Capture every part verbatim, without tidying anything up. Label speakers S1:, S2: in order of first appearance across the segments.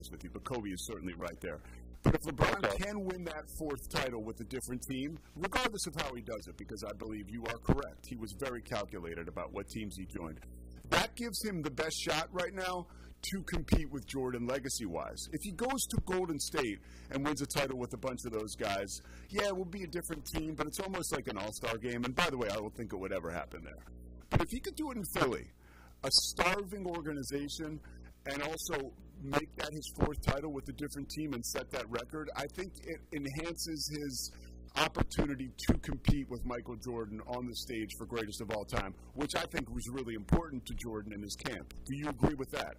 S1: with you, but Kobe is certainly right there. But if LeBron
S2: okay.
S1: can win that fourth title with a different team, regardless of how he does it, because I believe you are correct, he was very calculated about what teams he joined, that gives him the best shot right now to compete with Jordan legacy-wise. If he goes to Golden State and wins a title with a bunch of those guys, yeah, it will be a different team, but it's almost like an all-star game. And by the way, I don't think it would ever happen there. But if he could do it in Philly, a starving organization, and also make that his fourth title with a different team and set that record, I think it enhances his opportunity to compete with Michael Jordan on the stage for greatest of all time, which I think was really important to Jordan in his camp. Do you agree with that?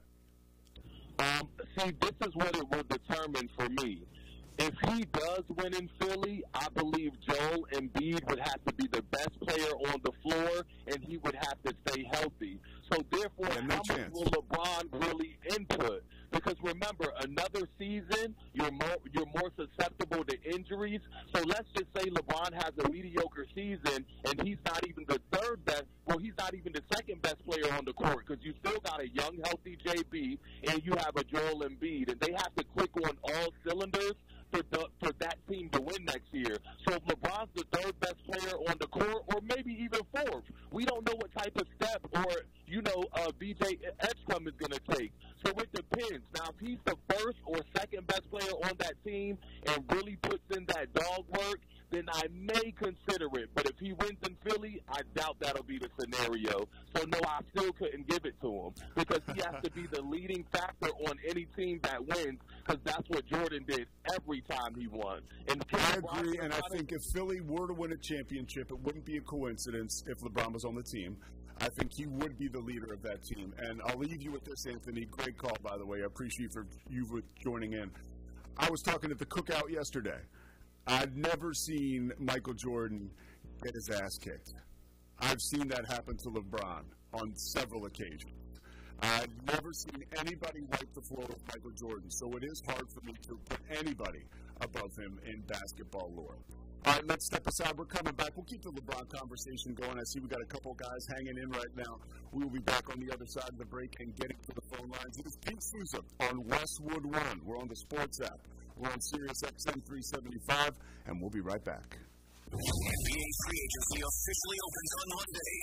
S2: Um, see, this is what it will determine for me. If he does win in Philly, I believe Joel Embiid would have to be the best player on the floor, and he would have to stay healthy. So, therefore,
S1: yeah, no
S2: how
S1: chance.
S2: much will LeBron really input? Because remember, another season, you're more you're more susceptible to injuries. So let's just say LeBron has a mediocre season, and he's not even the third best. Well, he's not even the second best player on the court, because you still got a young, healthy J B, and you have a Joel Embiid, and they have to click on all cylinders for the, for that team to win next year. So if LeBron's the third best player on the court, or maybe even fourth, we don't know what type of step or you know uh, B J Edgecombe is going to take. So it depends. Now, if he's the first or second best player on that team and really puts in that dog work, then I may consider it. But if he wins in Philly, I doubt that'll be the scenario. So, no, I still couldn't give it to him, because he has to be the leading factor on any team that wins, because that's what Jordan did every time he won. And
S1: I agree, and I think if Philly were to win a championship, it wouldn't be a coincidence if LeBron was on the team. I think he would be the leader of that team. And I'll leave you with this, Anthony. Great call, by the way. I appreciate for you for joining in. I was talking at the cookout yesterday. I've never seen Michael Jordan get his ass kicked. I've seen that happen to LeBron on several occasions. I've never seen anybody wipe the floor with Michael Jordan, so it is hard for me to put anybody above him in basketball lore. All right, let's step aside. We're coming back. We'll keep the LeBron conversation going. I see we got a couple guys hanging in right now. We will be back on the other side of the break and getting to the phone lines. It is Pete Souza on Westwood One. We're on the Sports app. We're on Sirius X M three seventy-five, and we'll be right back.
S3: N B A free agency officially opens on Monday.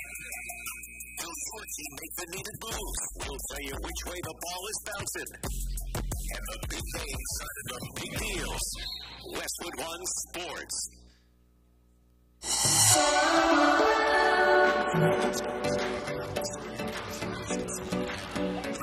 S3: Will your team make the needed moves? We'll tell you which way the ball is bouncing. And the big names, the big deals. Westwood One Sports.